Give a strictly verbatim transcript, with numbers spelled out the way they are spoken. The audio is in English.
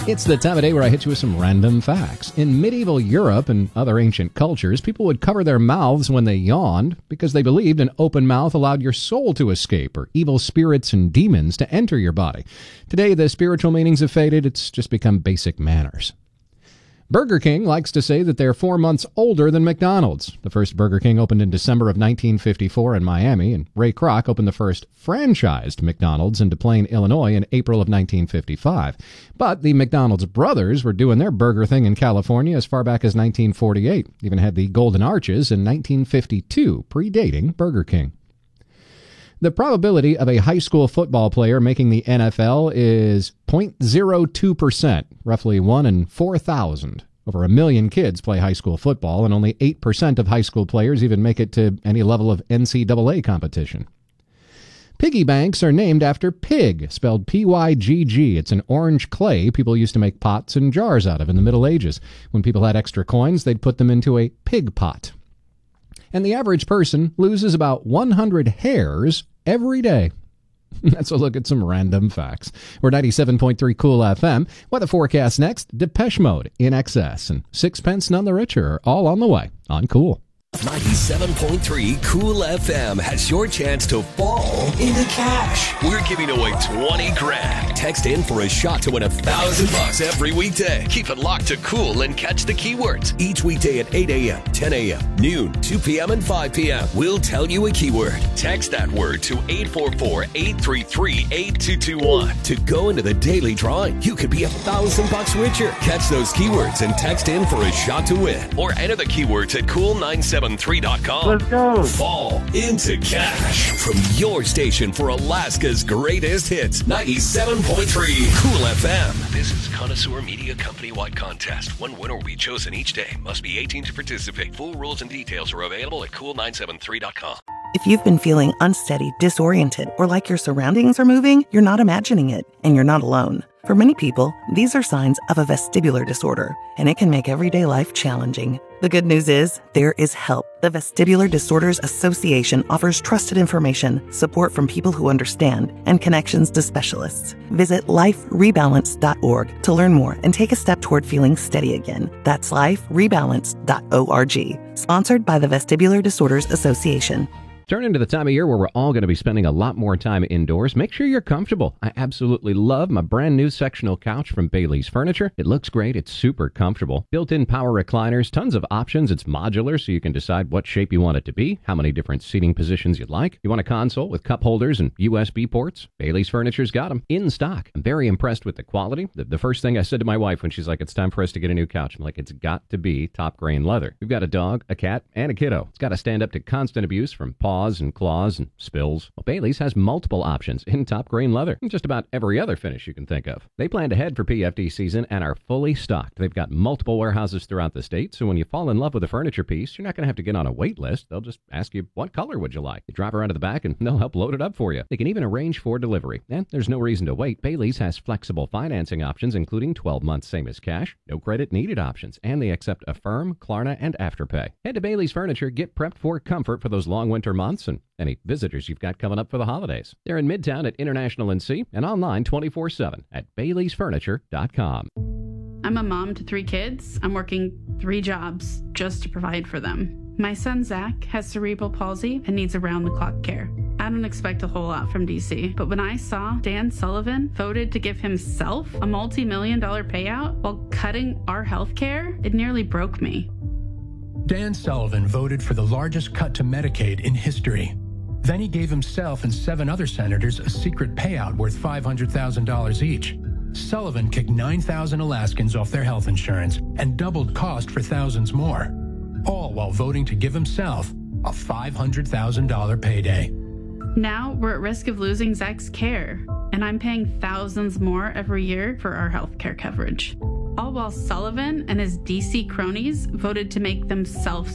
It's the time of day where I hit you with some random facts. In medieval Europe and other ancient cultures, people would cover their mouths when they yawned because they believed an open mouth allowed your soul to escape or evil spirits and demons to enter your body. Today, the spiritual meanings have faded. It's just become basic manners. Burger King likes to say that they're four months older than McDonald's. The first Burger King opened in December of nineteen fifty-four in Miami, and Ray Kroc opened the first franchised McDonald's in DePlain, Illinois in April of nineteen fifty-five. But the McDonald's brothers were doing their burger thing in California as far back as nineteen forty-eight. Even had the Golden Arches in nineteen fifty-two, predating Burger King. The probability of a high school football player making the N F L is zero point zero two percent, roughly one in four thousand. Over a million kids play high school football, and only eight percent of high school players even make it to any level of N C double A competition. Piggy banks are named after pig, spelled P Y G G. It's an orange clay people used to make pots and jars out of in the Middle Ages. When people had extra coins, they'd put them into a pig pot. And the average person loses about one hundred hairs every day. That's a look at some random facts. We're ninety-seven point three Cool F M. Weather forecast next, Depeche Mode, In Excess, and Sixpence None the Richer are all on the way on Cool. ninety-seven point three Cool F M has your chance to fall into cash. We're giving away twenty grand. Text in for a shot to win a thousand bucks every weekday. Keep it locked to Cool and catch the keywords each weekday at eight a.m., ten a.m., noon, two p.m., and five p.m. We'll tell you a keyword. Text that word to eight four four, eight three three, eight two two one to go into the daily drawing. You could be a thousand bucks richer. Catch those keywords and text in for a shot to win, or enter the keywords at cool nine seven three dot com. Let's go. Fall into cash from your station for Alaska's greatest hits, ninety-seven point three Cool F M. This is Connoisseur Media Company-wide contest. One winner will be chosen each day. Must be eighteen to participate. Full rules and details are available at cool nine seven three dot com. If you've been feeling unsteady, disoriented, or like your surroundings are moving, you're not imagining it, and you're not alone. For many people, these are signs of a vestibular disorder, and it can make everyday life challenging. The good news is, there is help. The Vestibular Disorders Association offers trusted information, support from people who understand, and connections to specialists. Visit life rebalance dot org to learn more and take a step toward feeling steady again. That's life rebalance dot org. Sponsored by the Vestibular Disorders Association. Turn into the time of year where we're all going to be spending a lot more time indoors. Make sure you're comfortable. I absolutely love my brand new sectional couch from Bailey's Furniture. It looks great. It's super comfortable. Built-in power recliners, tons of options. It's modular, so you can decide what shape you want it to be, how many different seating positions you'd like. You want a console with cup holders and U S B ports? Bailey's Furniture's got them in stock. I'm very impressed with the quality. The, the first thing I said to my wife when she's like, it's time for us to get a new couch, I'm like, it's got to be top grain leather. We've got a dog, a cat, and a kiddo. It's got to stand up to constant abuse from paws and claws and spills. Well, Bailey's has multiple options in top grain leather and just about every other finish you can think of. They plan ahead for P F D season and are fully stocked. They've got multiple warehouses throughout the state, so when you fall in love with a furniture piece, you're not going to have to get on a wait list. They'll just ask you, what color would you like? You drive around to the back and they'll help load it up for you. They can even arrange for delivery. And there's no reason to wait. Bailey's has flexible financing options, including twelve months same as cash, no credit needed options, and they accept Affirm, Klarna, and Afterpay. Head to Bailey's Furniture, get prepped for comfort for those long winter months and any visitors you've got coming up for the holidays. They're in Midtown at International and C and online twenty-four seven at baileys furniture dot com. I'm a mom to three kids. I'm working three jobs just to provide for them. My son Zach has cerebral palsy and needs around-the-clock care. I don't expect a whole lot from D C, but when I saw Dan Sullivan voted to give himself a multi-million dollar payout while cutting our health care, it nearly broke me. Dan Sullivan voted for the largest cut to Medicaid in history. Then he gave himself and seven other senators a secret payout worth five hundred thousand dollars each. Sullivan kicked nine thousand Alaskans off their health insurance and doubled cost for thousands more, all while voting to give himself a five hundred thousand dollars payday. Now we're at risk of losing Zach's care, and I'm paying thousands more every year for our health care coverage. All while Sullivan and his D C cronies voted to make themselves